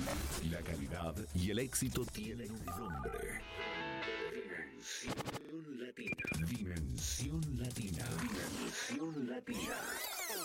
La calidad y el éxito tienen un nombre. Dimensión Latina. Dimensión Latina. Dimensión Latina.